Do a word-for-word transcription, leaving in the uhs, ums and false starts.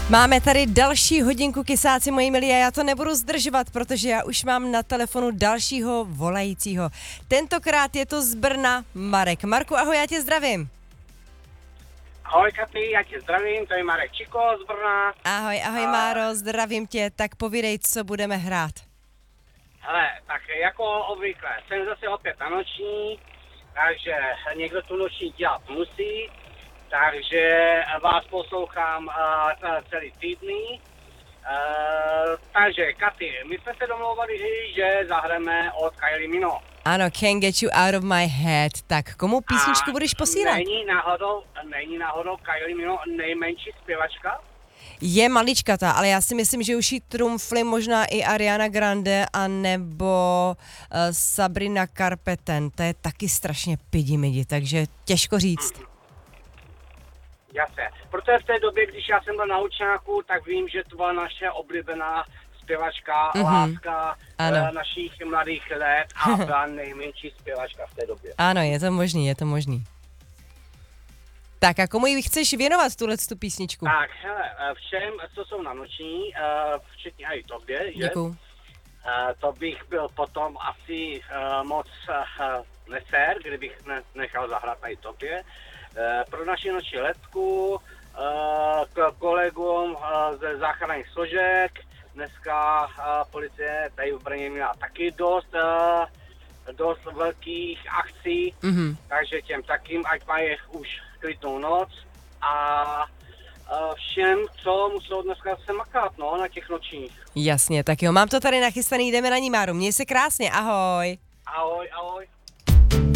Máme tady další hodinku kysáci, moji milí, a já to nebudu zdržovat, protože já už mám na telefonu dalšího volajícího. Tentokrát je to z Brna Marek. Marku, ahoj, já tě zdravím. Ahoj Katy, já tě zdravím, to je Marek Čiko z Brna. Ahoj, ahoj A... Máro, zdravím tě, tak povídej, co budeme hrát. Hele, tak jako obvykle, jsem zase opět na noční, takže někdo tu noční dělat musí, takže vás poslouchám uh, celý týdny. Uh, takže Katy, my jsme se domlouvali, že zahrajeme od Kylie Minogue. Ano, Can't Get You Out of My Head. Tak komu písničku A budeš posílat? Není náhodou, není náhodou Kylie Minogue nejmenší zpěvačka? Je maličkatá, ale já si myslím, že už jí trumfly možná i Ariana Grande a nebo uh, Sabrina Carpenter. To je taky strašně pidi-midi, takže těžko říct. Jasně, protože v té době, když já jsem byl na učňáku, tak vím, že to byla naše oblíbená zpěvačka, mm-hmm. láska e, našich mladých let a byla nejmenší zpěvačka v té době. Ano, je to možný, je to možný. Tak a komu ji chceš věnovat tuhle tu písničku? Tak, hele, všem, co jsou na noční, včetně i tobě, že? Děkuju. To bych byl potom asi moc nesér, kdybych nechal zahrát i tobě. Pro naši noční letku, k kolegům ze záchranných složek. Dneska policie tady v Brně měla taky dost, dost velkých akcí, mm-hmm. takže těm takým, ať mají už klidnou noc a všem, co muselo dneska se makat, no, na těch nočních. Jasně, tak jo, mám to tady nachystaný, jdeme na ní, Máru. Měj se krásně, ahoj. Ahoj, ahoj.